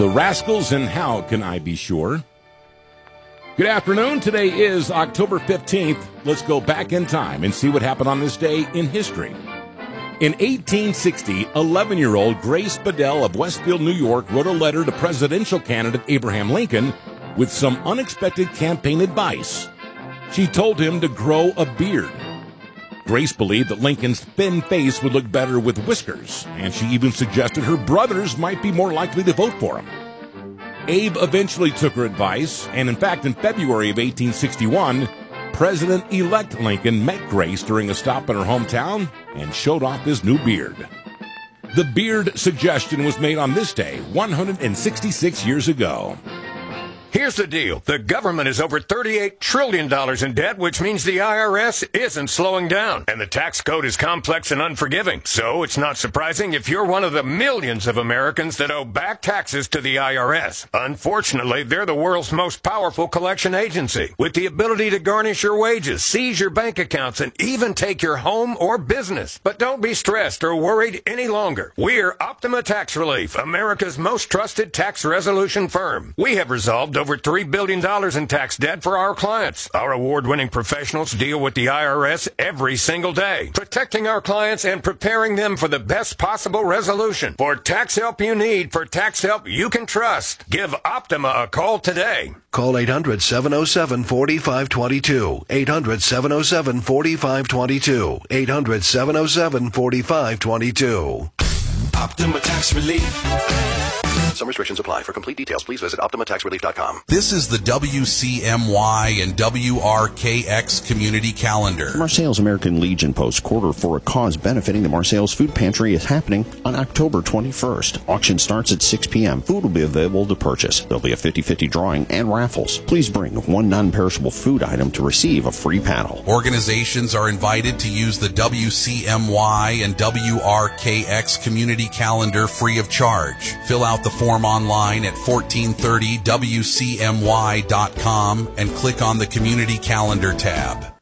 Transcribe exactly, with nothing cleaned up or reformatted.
The Rascals and How Can I Be Sure? Good afternoon. Today is October fifteenth. Let's go back in time and see what happened on this day in history. In eighteen sixty, eleven-year-old Grace Bedell of Westfield, New York, wrote a letter to presidential candidate Abraham Lincoln with some unexpected campaign advice. She told him to grow a beard. Grace believed that Lincoln's thin face would look better with whiskers, and she even suggested her brothers might be more likely to vote for him. Abe eventually took her advice, and in fact, in February of eighteen sixty-one, President-elect Lincoln met Grace during a stop in her hometown and showed off his new beard. The beard suggestion was made on this day one hundred sixty-six years ago. Here's the deal. The government is over thirty-eight trillion dollars in debt, which means the I R S isn't slowing down. And the tax code is complex and unforgiving. So it's not surprising if you're one of the millions of Americans that owe back taxes to the I R S. Unfortunately, they're the world's most powerful collection agency, with the ability to garnish your wages, seize your bank accounts, and even take your home or business. But don't be stressed or worried any longer. We're Optima Tax Relief, America's most trusted tax resolution firm. We have resolved over three billion dollars in tax debt for our clients. Our award-winning professionals deal with the I R S every single day, protecting our clients and preparing them for the best possible resolution. For tax help you need, for tax help you can trust, give Optima a call today. Call eight hundred, seven oh seven, four five two two. eight hundred, seven oh seven, four five two two. eight hundred, seven oh seven, four five two two. Optima Tax Relief. Some restrictions apply. For complete details, please visit optima tax relief dot com. This is the W C M Y and W R K X Community Calendar. Marseilles American Legion Post Quarter for a Cause benefiting the Marseilles Food Pantry is happening on October twenty-first. Auction starts at six p.m. Food will be available to purchase. There'll be a fifty-fifty drawing and raffles. Please bring one non-perishable food item to receive a free paddle. Organizations are invited to use the W C M Y and W R K X Community Calendar free of charge. Fill out the form online at fourteen thirty W C M Y dot com and click on the Community Calendar tab.